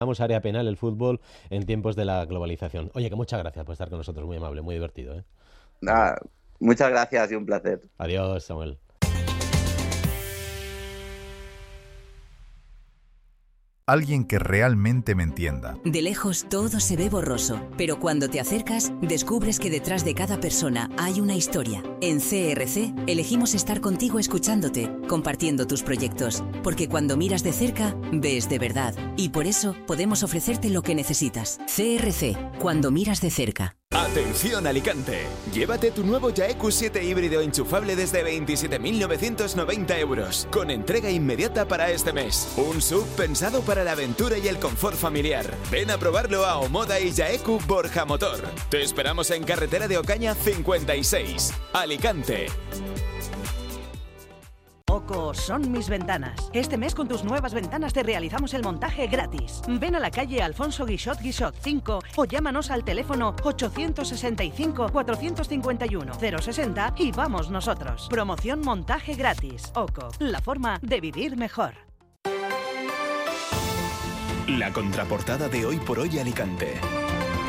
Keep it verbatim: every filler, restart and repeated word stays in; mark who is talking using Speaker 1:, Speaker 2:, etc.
Speaker 1: Damos área penal el fútbol en tiempos de la globalización. Oye, que muchas gracias por estar con nosotros, muy amable, muy divertido, ¿eh?
Speaker 2: Nada, muchas gracias y un placer.
Speaker 1: Adiós, Samuel.
Speaker 3: Alguien que realmente me entienda.
Speaker 4: De lejos todo se ve borroso, pero cuando te acercas, descubres que detrás de cada persona hay una historia. En C R C elegimos estar contigo escuchándote, compartiendo tus proyectos, porque cuando miras de cerca, ves de verdad. Y por eso podemos ofrecerte lo que necesitas. C R C, cuando miras de cerca.
Speaker 5: ¡Atención, Alicante! Llévate tu nuevo Jae Q siete híbrido enchufable desde veintisiete mil novecientos noventa euros, con entrega inmediata para este mes. Un S U V pensado para la aventura y el confort familiar. Ven a probarlo a Omoda y Jae Q Borja Motor. Te esperamos en carretera de Ocaña cincuenta y seis, Alicante.
Speaker 6: Oco son mis ventanas. Este mes con tus nuevas ventanas te realizamos el montaje gratis. Ven a la calle Alfonso Guixot Guixot cinco o llámanos al teléfono ochocientos sesenta y cinco, cuatrocientos cincuenta y uno, cero sesenta y vamos nosotros. Promoción montaje gratis. Oco, la forma de vivir mejor.
Speaker 5: La contraportada de Hoy por Hoy Alicante.